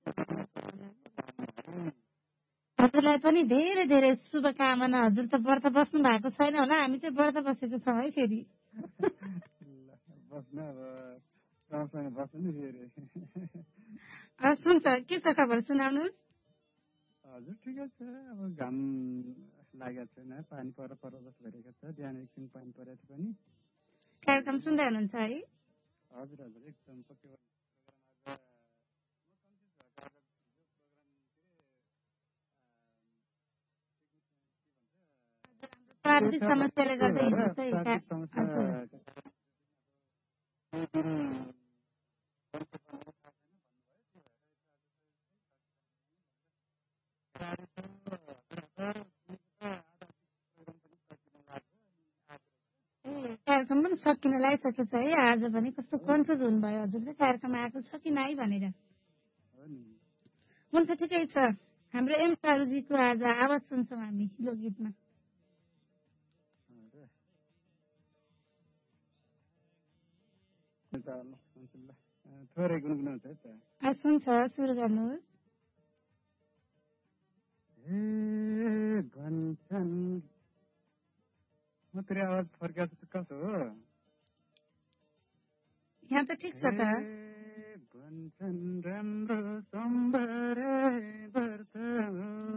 हजुरलाई पनि धेरै धेरै शुभकामना। हजुर त व्रत बस्नु भएको छैन होला, हामी चाहिँ व्रत बसेको छौँ है फेरि। हस् हुन्छ, के छ खबर सुनाउनुहोस्। हजुर ठिकै छ, अब घाम लागेको छैन, पानी पर जस्तो गरेको छ। बिहान एकछिन पानी परेको थियो पनि। कार्यक्रम सुन्दै हुनुहुन्छ है? हजुर हजुर एकदम पक्कै प्राविधिक समस्याले गर्दा कार्यक्रम पनि सकिन लागिसकेको छ है। आज भने कस्तो कन्फ्युज हुनुभयो हजुरले, कार्यक्रम आएको छ कि नै भनेर। हुन्छ ठिकै छ, हाम्रो एम सारुजीको आज आवाज सुन्छौँ हामी लोकगीतमा। थोरै गुनगुनाउँछ है त। हुन्छ, सुरु गर्नुहोस्। भन्छन् म तेरो आवाज फर्काएको त कसो हो? यहाँ त ठिक छ त। भन्छन् राम्रो सम्बरे व्रत हो,